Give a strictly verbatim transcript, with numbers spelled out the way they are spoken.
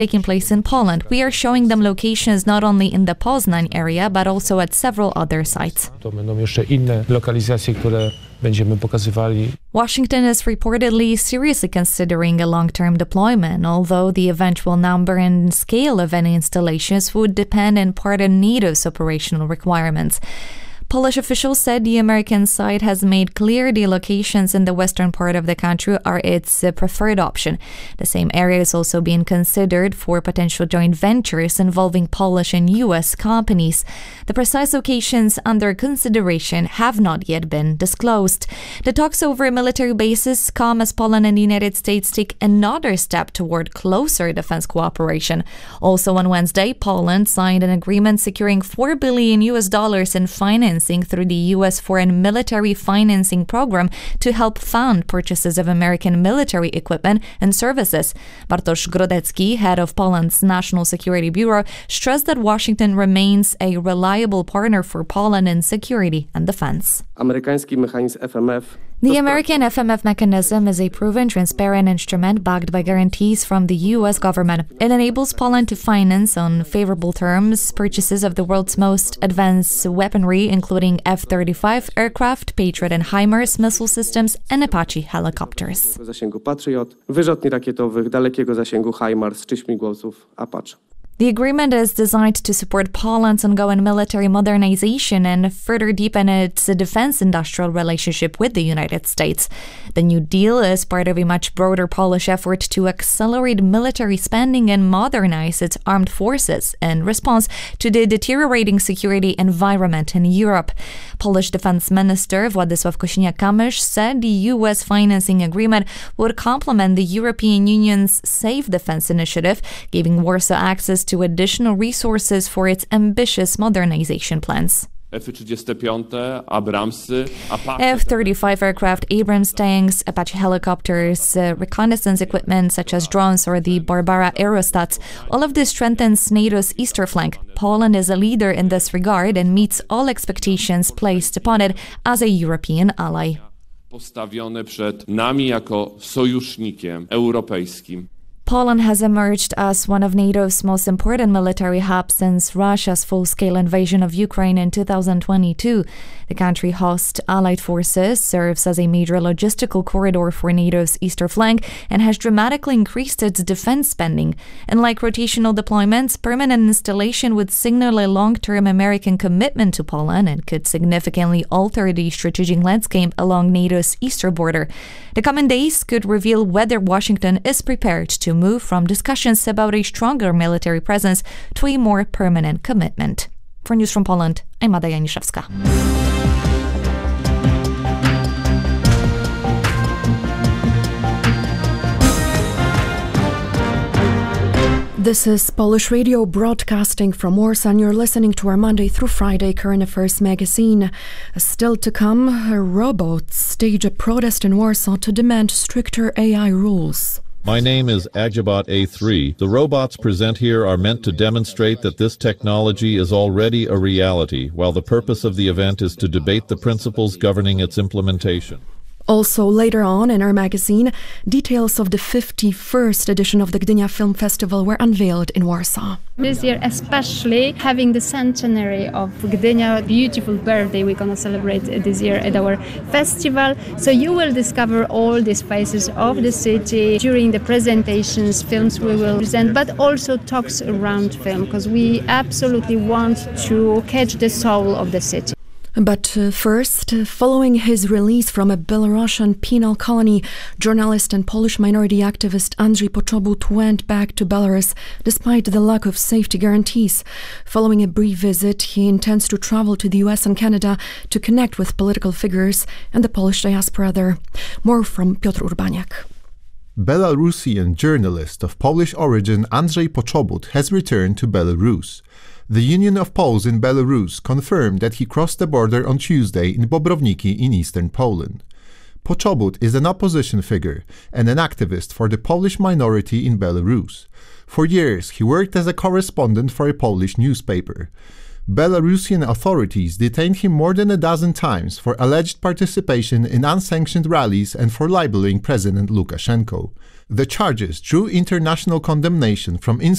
taking place in Poland. We are showing them locations not only in the Poznań area, but also at several other sites. To będą jeszcze inne lokalizacje, które będziemy pokazywali. Washington is reportedly seriously considering a long-term deployment, although the eventual number and scale of any installations would depend in part on NATO's operational requirements. Polish officials said the American side has made clear the locations in the western part of the country are its uh, preferred option. The same area is also being considered for potential joint ventures involving Polish and U S companies. The precise locations under consideration have not yet been disclosed. The talks over military bases come as Poland and the United States take another step toward closer defense cooperation. Also on Wednesday, Poland signed an agreement securing four billion U S dollars in finance through the U S Foreign Military Financing Program to help fund purchases of American military equipment and services. Bartosz Grodecki, head of Poland's National Security Bureau, stressed that Washington remains a reliable partner for Poland in security and defense. Amerykański mechanizm F M F. The American F M F mechanism is a proven, transparent instrument backed by guarantees from the U S government. It enables Poland to finance, on favorable terms, purchases of the world's most advanced weaponry, including F thirty-five aircraft, Patriot and HIMARS missile systems, and Apache helicopters. Zasięgu Patriot, wyrzutni rakietowych dalekiego zasięgu HIMARS czy śmigłowców Apache. The agreement is designed to support Poland's ongoing military modernization and further deepen its defense industrial relationship with the United States. The new deal is part of a much broader Polish effort to accelerate military spending and modernize its armed forces in response to the deteriorating security environment in Europe. Polish Defense Minister Władysław Kosiniak-Kamysz said the U S financing agreement would complement the European Union's Safe Defense Initiative, giving Warsaw access to additional resources for its ambitious modernization plans. F thirty-five, Abramsy, Apache. F thirty-five aircraft, Abrams tanks, Apache helicopters, uh, reconnaissance equipment such as drones or the Barbara aerostats. All of this strengthens NATO's eastern flank. Poland is a leader in this regard and meets all expectations placed upon it as a European ally. Postawione przed nami jako sojusznikiem europejskim. Poland has emerged as one of NATO's most important military hubs since Russia's full-scale invasion of Ukraine in two thousand twenty-two. The country hosts allied forces, serves as a major logistical corridor for NATO's eastern flank, and has dramatically increased its defense spending. Unlike rotational deployments, permanent installation would signal a long-term American commitment to Poland and could significantly alter the strategic landscape along NATO's eastern border. The coming days could reveal whether Washington is prepared to move from discussions about a stronger military presence to a more permanent commitment. For News from Poland, I'm Ada Janiszewska. This is Polish Radio broadcasting from Warsaw, and you're listening to our Monday through Friday Current Affairs magazine. Still to come, robots stage a protest in Warsaw to demand stricter A I rules. My name is Agibot A three. The robots present here are meant to demonstrate that this technology is already a reality, while the purpose of the event is to debate the principles governing its implementation. Also, later on in our magazine, details of the fifty-first edition of the Gdynia Film Festival were unveiled in Warsaw. This year, especially having the centenary of Gdynia, beautiful birthday we're going to celebrate this year at our festival. So you will discover all these faces of the city during the presentations, films we will present, but also talks around film, because we absolutely want to catch the soul of the city. But uh, first, uh, following his release from a Belarusian penal colony, journalist and Polish minority activist Andrzej Poczobut went back to Belarus despite the lack of safety guarantees. Following a brief visit, he intends to travel to the U S and Canada to connect with political figures and the Polish diaspora there. More from Piotr Urbaniak. Belarusian journalist of Polish origin Andrzej Poczobut has returned to Belarus. The Union of Poles in Belarus confirmed that he crossed the border on Tuesday in Bobrowniki in eastern Poland. Poczobut is an opposition figure and an activist for the Polish minority in Belarus. For years, he worked as a correspondent for a Polish newspaper. Belarusian authorities detained him more than a dozen times for alleged participation in unsanctioned rallies and for libeling President Lukashenko. The charges drew international condemnation from inside